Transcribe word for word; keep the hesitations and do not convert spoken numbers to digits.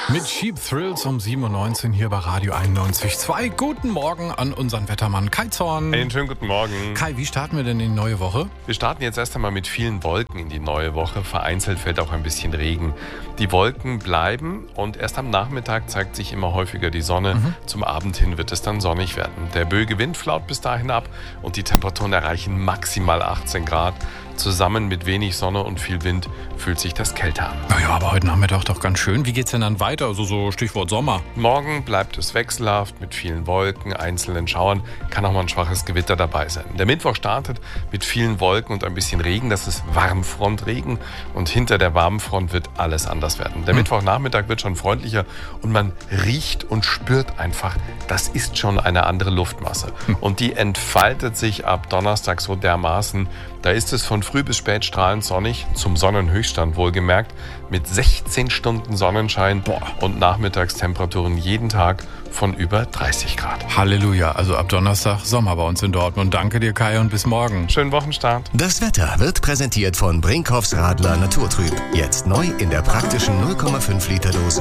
Mit Cheap Thrills um sieben Uhr neunzehn hier bei Radio einundneunzig Komma zwei. Guten Morgen an unseren Wettermann Kai Zorn. Einen schönen guten Morgen. Kai, wie starten wir denn in die neue Woche? Wir starten jetzt erst einmal mit vielen Wolken in die neue Woche. Vereinzelt fällt auch ein bisschen Regen. Die Wolken bleiben und erst am Nachmittag zeigt sich immer häufiger die Sonne. Mhm. Zum Abend hin wird es dann sonnig werden. Der böige Wind flaut bis dahin ab und die Temperaturen erreichen maximal achtzehn Grad. Zusammen mit wenig Sonne und viel Wind fühlt sich das kälter an. Naja, aber heute Nachmittag doch ganz schön. Wie geht's denn dann weiter? Also so Stichwort Sommer. Morgen bleibt es wechselhaft mit vielen Wolken, einzelnen Schauern. Kann auch mal ein schwaches Gewitter dabei sein. Der Mittwoch startet mit vielen Wolken und ein bisschen Regen. Das ist Warmfrontregen. Und hinter der warmen Front wird alles anders werden. Der hm. Mittwochnachmittag wird schon freundlicher und man riecht und spürt einfach, das ist schon eine andere Luftmasse. Hm. Und die entfaltet sich ab Donnerstag so dermaßen. Da ist es von früh bis spät strahlend sonnig, zum Sonnenhöchststand wohlgemerkt, mit sechzehn Stunden Sonnenschein. Boah. Und Nachmittagstemperaturen jeden Tag von über dreißig Grad. Halleluja, also ab Donnerstag Sommer bei uns in Dortmund. Danke dir, Kai, und bis morgen. Schönen Wochenstart. Das Wetter wird präsentiert von Brinkhoffs Radler Naturtrüb. Jetzt neu in der praktischen null Komma fünf Liter Dose.